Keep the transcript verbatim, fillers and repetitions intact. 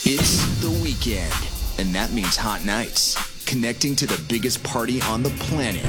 It's the weekend, and that means hot nights. Connecting to the biggest party on the planet.